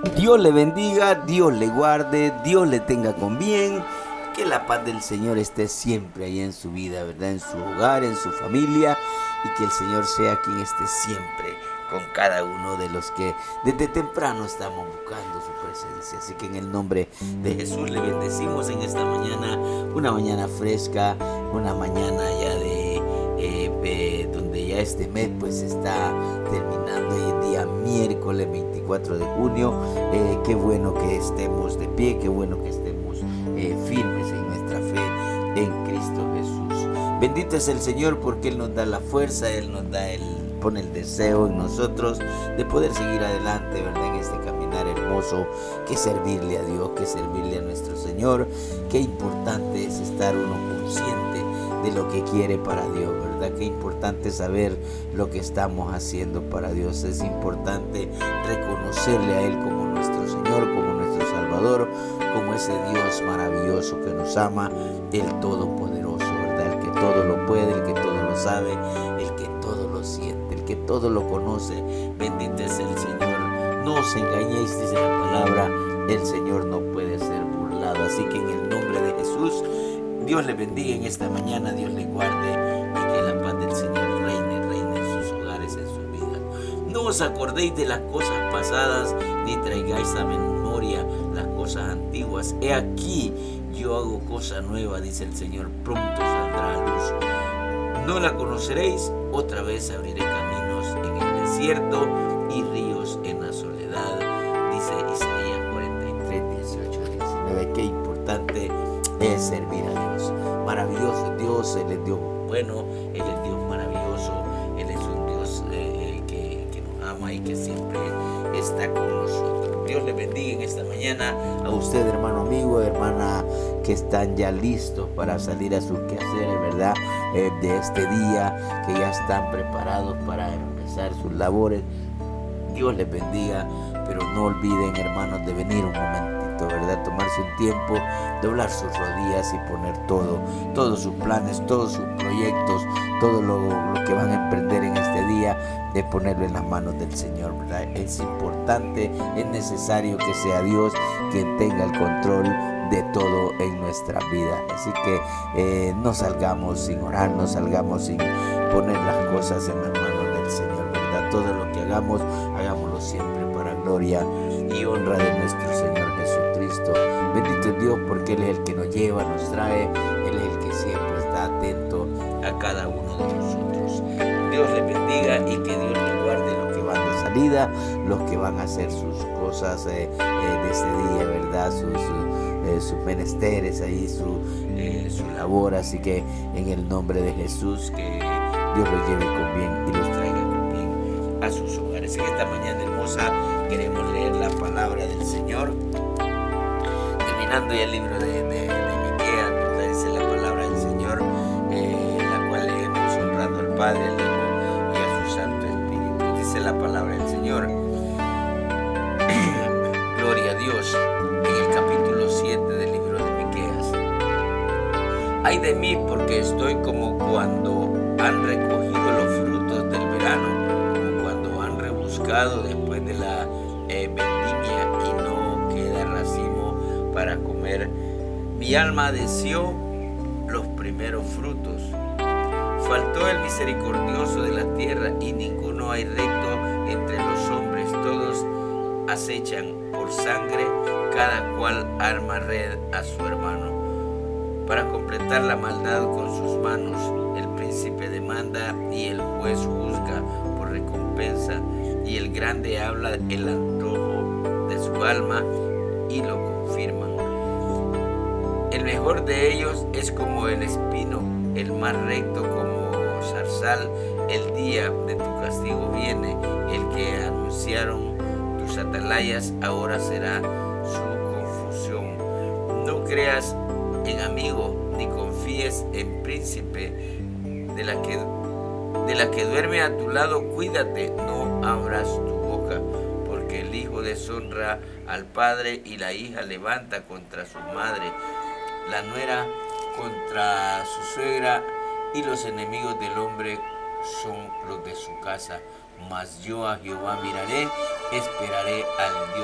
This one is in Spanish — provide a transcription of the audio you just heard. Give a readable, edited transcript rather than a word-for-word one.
Dios le bendiga, Dios le guarde, Dios le tenga con bien. Que la paz del Señor esté siempre ahí en su vida, ¿verdad? En su hogar, en su familia. Y que el Señor sea quien esté siempre con cada uno de los que desde temprano estamos buscando su presencia. Así que en el nombre de Jesús le bendecimos en esta mañana. Una mañana fresca, una mañana ya donde ya este mes pues está terminando y el día miércoles 24 de junio. Qué bueno que estemos de pie, qué bueno que estemos firmes en nuestra fe en Cristo Jesús. Bendito es el Señor porque Él nos da la fuerza, Él nos da pone el deseo en nosotros de poder seguir adelante, ¿verdad? En este caminar hermoso, que servirle a Dios, que servirle a nuestro Señor. Qué importante es estar uno consciente de lo que quiere para Dios, ¿verdad? Qué importante saber lo que estamos haciendo para Dios. Es importante reconocerle a Él como nuestro Señor, como nuestro Salvador, como ese Dios maravilloso que nos ama, el Todopoderoso, ¿verdad? El que todo lo puede, el que todo lo sabe, el que todo lo siente, el que todo lo conoce. Bendito es el Señor. No os engañéis, dice la palabra, el Señor no puede ser burlado. Así que en el nombre de Jesús, Dios le bendiga en esta mañana, Dios le guarde y que la paz del Señor reine en sus hogares, en sus vidas. No os acordéis de las cosas pasadas, ni traigáis a memoria las cosas antiguas. He aquí, yo hago cosa nueva, dice el Señor, pronto saldrá a luz. No la conoceréis, otra vez abriré caminos en el desierto y ríos en la soledad, dice Isaías 43, 18, 19. Qué importante es servir a Dios. Maravilloso Dios, Él es Dios bueno, Él es Dios maravilloso, Él es un Dios que nos ama y que siempre está con nosotros. Dios le bendiga en esta mañana a usted, hermano amigo, hermana, que están ya listos para salir a sus quehaceres, ¿verdad? De este día, que ya están preparados para empezar sus labores. Dios les bendiga, pero no olviden, hermanos, de venir un momentito, ¿verdad? Tomarse un tiempo, doblar sus rodillas y poner todos sus planes, todos sus proyectos, todo lo que van a emprender en este día, de ponerlo en las manos del Señor, ¿verdad? Es importante, es necesario que sea Dios quien tenga el control de todo en nuestra vida. Así que no salgamos sin orar, no salgamos sin poner las cosas en las manos del Señor, ¿verdad? Todo lo que hagamos, hagámoslo siempre para gloria y honra de nuestro Señor Jesucristo. Bendito es Dios porque Él es el que nos lleva, nos trae, Él es el que siempre está atento a cada uno de nosotros. Dios les bendiga y que Dios les guarde los que van de salida, los que van a hacer sus cosas de este día, ¿verdad? Sus menesteres ahí, su labor. Así que en el nombre de Jesús, que Dios los lleve con bien y los traiga con bien a sus hogares. En esta mañana hermosa queremos leer la palabra del Señor, terminando ya el libro de Miqueas, donde dice la palabra del Señor, la cual leemos honrando al Padre, al Hijo y a su Santo Espíritu. Dice la palabra del Señor. Gloria a Dios. En el capítulo 7 del libro de Miqueas. Ay de mí, porque estoy como cuando han recogido los frutos del verano, como cuando han rebuscado después de la vendimia y no queda racimo para comer. Mi alma deseó los primeros frutos. Faltó el misericordioso de la tierra y ninguno hay recto entre los hombres. Todos acechan por sangre, cada cual arma red a su hermano. Para completar la maldad con sus manos, el príncipe demanda y el juez juzga por recompensa, y el grande habla el antojo de su alma y lo confirman. El mejor de ellos es como el espino, el más recto como zarzal. El día de tu castigo viene, el que anunciaron tus atalayas ahora será su confusión. No creas en amigo, ni confíes en príncipe. De la que duerme a tu lado, cuídate, no abras tu boca, porque el hijo deshonra al padre y la hija levanta contra su madre, la nuera contra su suegra, y los enemigos del hombre son los de su casa. Mas yo a Jehová miraré, esperaré al Dios